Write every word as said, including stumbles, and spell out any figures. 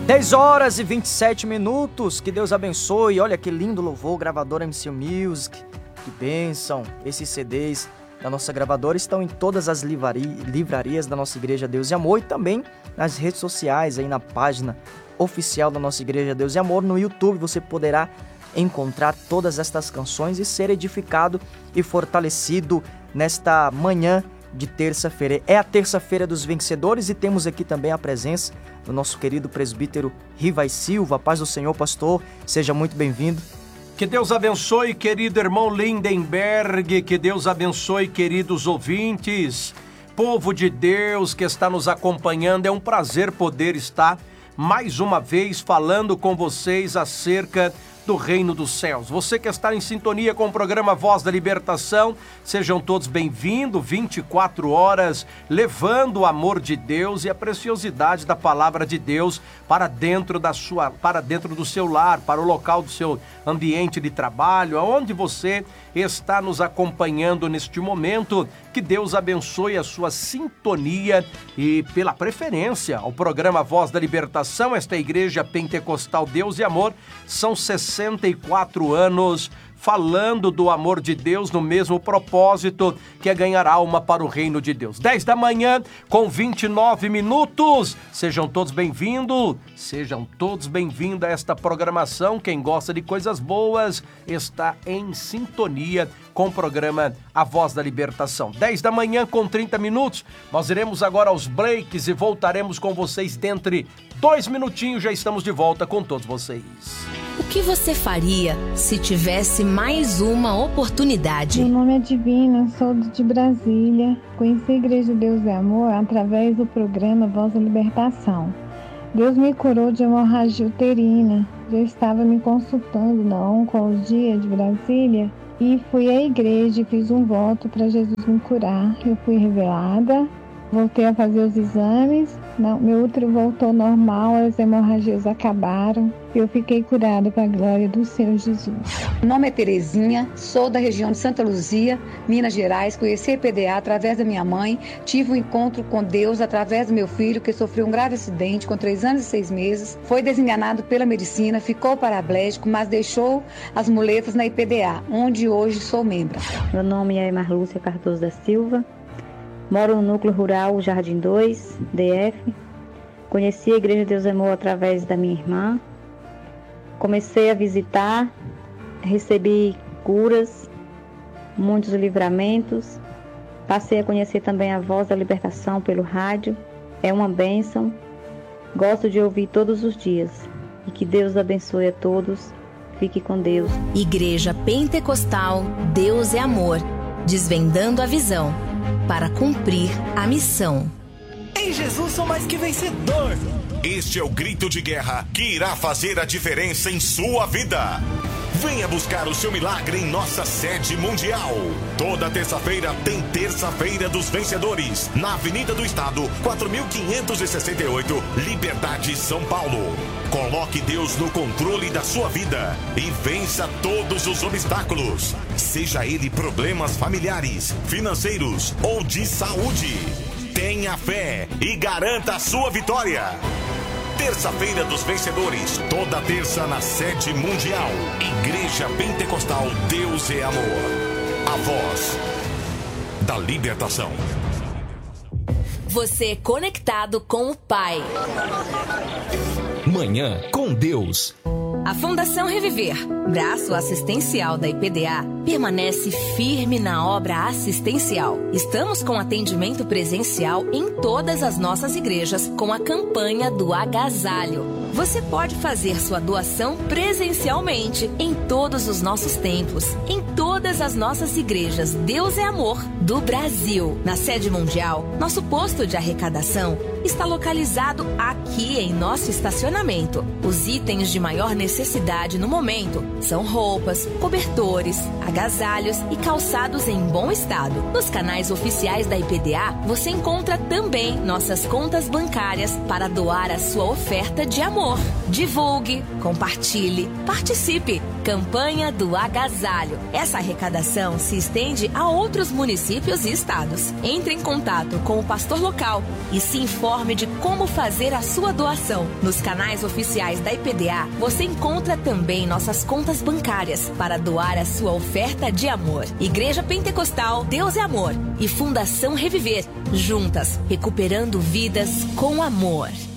dez horas e vinte e sete minutos, que Deus abençoe. Olha que lindo louvor, gravadora M C Music, que bênção. Esses C Ds da nossa gravadora estão em todas as livrarias da nossa Igreja Deus e Amor e também nas redes sociais, aí na página oficial da nossa Igreja Deus e Amor. No YouTube você poderá encontrar todas estas canções e ser edificado e fortalecido nesta manhã de terça-feira. É a terça-feira dos vencedores e temos aqui também a presença do nosso querido presbítero Rivai Silva. Paz do Senhor, pastor, seja muito bem-vindo. Que Deus abençoe, querido irmão Lindenberg, que Deus abençoe, queridos ouvintes, povo de Deus que está nos acompanhando. É um prazer poder estar mais uma vez falando com vocês acerca do Reino dos Céus. Você que está em sintonia com o programa Voz da Libertação, sejam todos bem-vindos, vinte e quatro horas, levando o amor de Deus e a preciosidade da palavra de Deus para dentro da sua, para dentro do seu lar, para o local do seu ambiente de trabalho, aonde você está nos acompanhando neste momento. Que Deus abençoe a sua sintonia e pela preferência ao programa Voz da Libertação. Esta Igreja Pentecostal Deus e Amor são sessenta e quatro anos falando do amor de Deus no mesmo propósito, que é ganhar alma para o reino de Deus. dez da manhã com vinte e nove minutos. Sejam todos bem-vindos, sejam todos bem-vindos a esta programação. Quem gosta de coisas boas está em sintonia com o programa A Voz da Libertação. dez da manhã com trinta minutos. Nós iremos agora aos breaks e voltaremos com vocês dentro de dois minutinhos. Já estamos de volta com todos vocês. O que você faria se tivesse mais uma oportunidade? Meu nome é Divina, sou de Brasília. Conheci a Igreja Deus e Amor através do programa Voz da Libertação. Deus me curou de hemorragia uterina. Já estava me consultando na oncologia de Brasília e fui à igreja e fiz um voto para Jesus me curar. Eu fui revelada, voltei a fazer os exames, não, meu útero voltou normal, as hemorragias acabaram. Eu fiquei curada para a glória do Senhor Jesus. Meu nome é Terezinha, sou da região de Santa Luzia, Minas Gerais. Conheci a I P D A através da minha mãe. Tive um encontro com Deus através do meu filho, que sofreu um grave acidente com três anos e seis meses. Foi desenganado pela medicina, ficou paraplégico, mas deixou as muletas na I P D A, onde hoje sou membro. Meu nome é Marlúcia Cardoso da Silva. Moro no núcleo rural Jardim dois, D F. Conheci a Igreja Deus e Amor através da minha irmã. Comecei a visitar, recebi curas, muitos livramentos. Passei a conhecer também a Voz da Libertação pelo rádio. É uma bênção. Gosto de ouvir todos os dias. E que Deus abençoe a todos. Fique com Deus. Igreja Pentecostal Deus é Amor. Desvendando a visão para cumprir a missão. Em Jesus sou mais que vencedor. Este é o grito de guerra que irá fazer a diferença em sua vida. Venha buscar o seu milagre em nossa sede mundial. Toda terça-feira tem Terça-feira dos Vencedores, na Avenida do Estado, quatro mil quinhentos e sessenta e oito, Liberdade, São Paulo. Coloque Deus no controle da sua vida e vença todos os obstáculos. Seja ele problemas familiares, financeiros ou de saúde. Tenha fé e garanta a sua vitória. Terça-feira dos Vencedores, toda terça na sede mundial. Igreja Pentecostal Deus é Amor. A voz da libertação. Você conectado com o Pai. Manhã com Deus. A Fundação Reviver, braço assistencial da I P D A, permanece firme na obra assistencial. Estamos com atendimento presencial em todas as nossas igrejas com a campanha do agasalho. Você pode fazer sua doação presencialmente em todos os nossos templos, em todas as nossas igrejas Deus é Amor do Brasil. Na sede mundial, nosso posto de arrecadação está localizado aqui em nosso estacionamento. Os itens de maior necessidade no momento são roupas, cobertores, agasalhos e calçados em bom estado. Nos canais oficiais da I P D A, você encontra também nossas contas bancárias para doar a sua oferta de amor. Divulgue, compartilhe, participe. Campanha do Agasalho. Essa arrecadação se estende a outros municípios e estados. Entre em contato com o pastor local e se informe de como fazer a sua doação. Nos canais oficiais da I P D A, você encontra também nossas contas bancárias para doar a sua oferta de amor. Igreja Pentecostal Deus é Amor e Fundação Reviver. Juntas, recuperando vidas com amor.